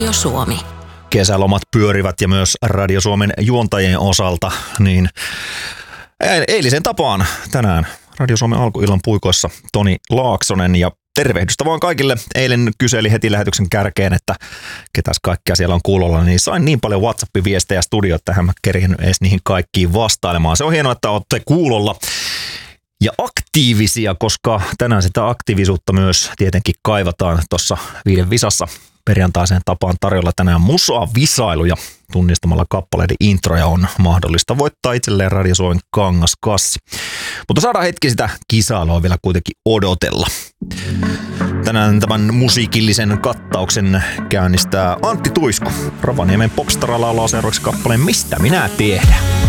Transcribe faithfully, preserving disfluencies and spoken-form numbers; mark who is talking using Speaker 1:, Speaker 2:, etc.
Speaker 1: Radio Suomi.
Speaker 2: Kesälomat pyörivät ja myös Radio Suomen juontajien osalta, niin eilisen tapaan tänään Radio Suomen alkuillan puikoissa Toni Laaksonen ja tervehdystä vaan kaikille. Eilen kyseli heti lähetyksen kärkeen, että ketäs kaikkea siellä on kuulolla, niin sain niin paljon WhatsApp-viestejä studioon, että hän mä kerien edes niihin kaikkiin vastailemaan. Se on hienoa, että olette kuulolla ja aktiivisia, koska tänään sitä aktiivisuutta myös tietenkin kaivataan tuossa viiden visassa. Perjantaiseen tapaan tarjolla tänään musa-visailuja. Tunnistamalla kappaleiden introja on mahdollista voittaa itselleen Radio Suomen kangaskassi. Mutta saadaan hetki sitä kisailua vielä kuitenkin odotella. Tänään tämän musiikillisen kattauksen käynnistää Antti Tuisku. Rovaniemen Popstara laulaa seuraavaksi kappaleen Mistä minä tiedän.